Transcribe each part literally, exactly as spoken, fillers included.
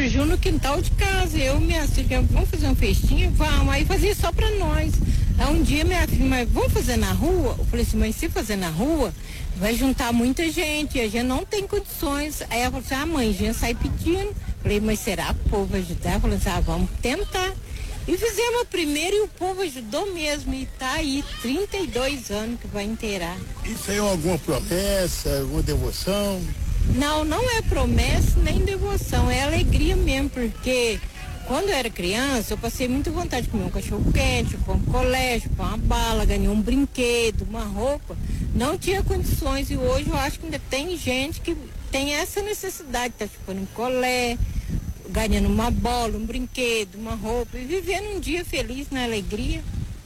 surgiu no quintal de casa. Eu e minha filha, vamos fazer uma festinha? Vamos. Aí fazia só pra nós. Aí um dia minha filha, mas vamos fazer na rua? Eu falei assim, mas se fazer na rua, vai juntar muita gente, e a gente não tem condições. Aí ela falou assim, ah mãe, a gente sai pedindo. Eu falei, mas será que o povo vai ajudar? Ela falou assim, ah, vamos tentar. E fizemos a primeira e o povo ajudou mesmo. E tá aí, trinta e dois anos que vai inteirar. Isso aí é alguma promessa, alguma devoção? Não, não é promessa nem devoção, é alegria mesmo, porque quando eu era criança, eu passei muita vontade de comer um cachorro quente, para um colégio, para uma bala, ganhar um brinquedo, uma roupa. Não tinha condições e hoje eu acho que ainda tem gente que tem essa necessidade, tá chupando um colé, ganhando uma bola, um brinquedo, uma roupa e vivendo um dia feliz na alegria.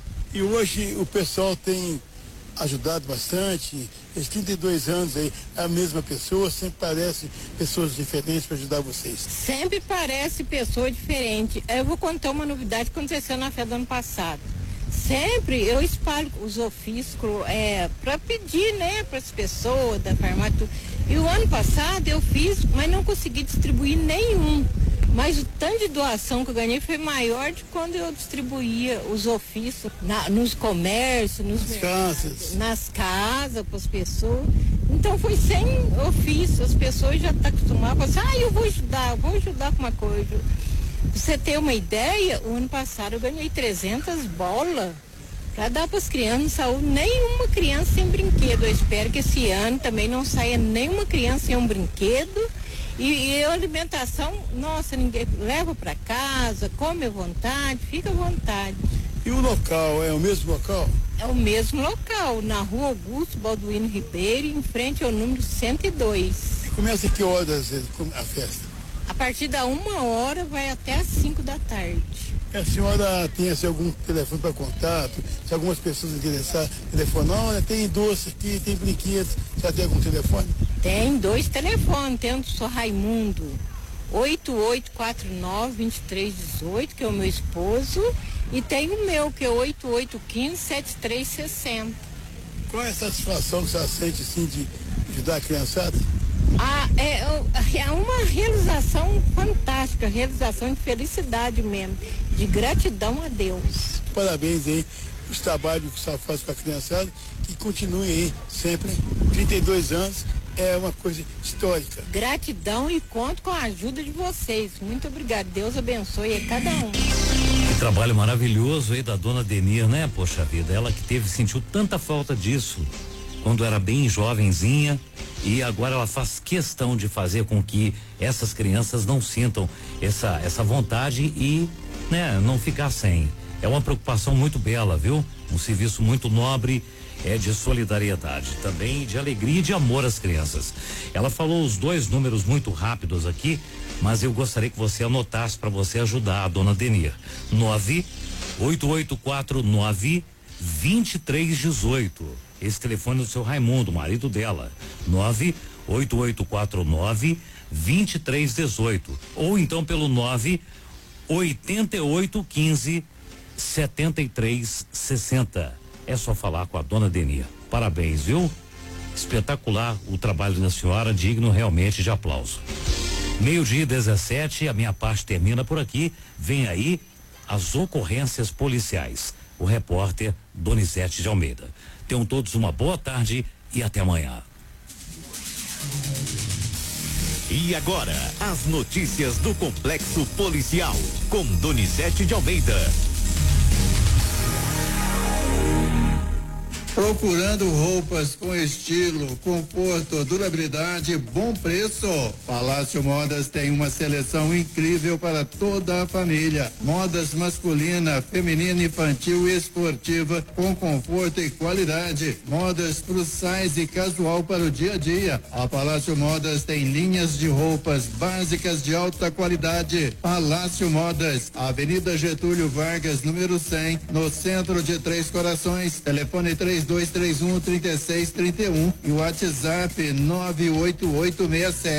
E hoje o pessoal tem ajudado bastante, esses trinta e dois anos aí, a mesma pessoa, sempre parece pessoas diferentes para ajudar vocês. Sempre parece pessoa diferente. Eu vou contar uma novidade que aconteceu na festa do ano passado. Sempre eu espalho os ofícios é, para pedir, né, para as pessoas da farmácia. E o ano passado eu fiz, mas não consegui distribuir nenhum. Mas o tanto de doação que eu ganhei foi maior de quando eu distribuía os ofícios na, nos comércios, nos nas casas, nas casas para as pessoas. Então foi sem ofício, as pessoas já estão acostumadas, assim, ah, eu vou ajudar, eu vou ajudar com uma coisa. Pra você ter uma ideia, o ano passado eu ganhei trezentas bolas para dar para as crianças, não saiu nenhuma criança sem brinquedo. Eu espero que esse ano também não saia nenhuma criança sem um brinquedo. E, e a alimentação, nossa, ninguém leva para casa, come à vontade, fica à vontade. E o local, é o mesmo local? É o mesmo local, na rua Augusto Balduino Ribeiro, em frente ao número cento e dois. E começa que horas a festa? A partir da uma hora vai até às cinco da tarde. A senhora tem assim, algum telefone para contato? Se algumas pessoas interessarem, telefonar, olha, tem doce aqui, tem brinquedos, já tem algum telefone? Tem dois telefones, tem o do senhor Raimundo, oito oito quatro nove, dois três um oito, que é o meu esposo, e tem o meu, que é oito oito um cinco, sete três seis zero. Qual é a satisfação que você sente, assim, de ajudar a criançada? Ah, é, é uma realização fantástica, realização de felicidade mesmo, de gratidão a Deus. Parabéns aí, os trabalhos que você faz com a criançada, que continue aí sempre, trinta e dois anos, é uma coisa histórica. Gratidão e conto com a ajuda de vocês. Muito obrigado, Deus abençoe a cada um. Que trabalho maravilhoso aí da dona Denir, né? Poxa vida, ela que teve, sentiu tanta falta disso quando era bem jovenzinha e agora ela faz questão de fazer com que essas crianças não sintam essa essa vontade e, né, não ficar sem. É uma preocupação muito bela, viu? Um serviço muito nobre, é de solidariedade, também de alegria e de amor às crianças. Ela falou os dois números muito rápidos aqui, mas eu gostaria que você anotasse para você ajudar a dona Denir. nove oito oito quatro nove, dois três um oito. Esse telefone do seu Raimundo, marido dela. nove oito oito quatro nove, dois três um oito. Ou então pelo nove oito oito um cinco, sete três seis zero. É só falar com a dona Denir. Parabéns, viu? Espetacular o trabalho da senhora, digno realmente de aplauso. Meio-dia dezessete, a minha parte termina por aqui. Vem aí as ocorrências policiais. O repórter Donizete de Almeida. Tenham todos uma boa tarde e até amanhã. E agora, as notícias do Complexo Policial, com Donizete de Almeida. Procurando roupas com estilo, conforto, durabilidade e bom preço? Palácio Modas tem uma seleção incrível para toda a família. Modas masculina, feminina, infantil e esportiva com conforto e qualidade. Modas plus size e casual para o dia a dia. A Palácio Modas tem linhas de roupas básicas de alta qualidade. Palácio Modas, Avenida Getúlio Vargas, número cem, no centro de Três Corações. Telefone três dois três um, três seis três um e o WhatsApp nove oito oito seis sete